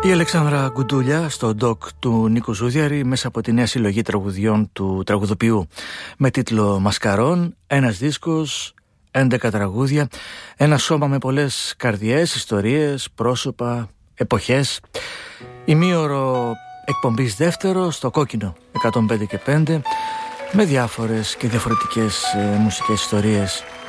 Η Αλεξάνδρα Γκουντούλια στο ντοκ του Νίκου Ζούδιαρη μέσα από τη νέα συλλογή τραγουδιών του τραγουδοποιού με τίτλο «Μασκαρών», ένας δίσκος, 11 τραγούδια, ένα σώμα με πολλές καρδιές, ιστορίες, πρόσωπα, εποχές. Ημίωρο εκπομπής δεύτερο στο κόκκινο 105 και 5 με διάφορες και διαφορετικές μουσικές ιστορίες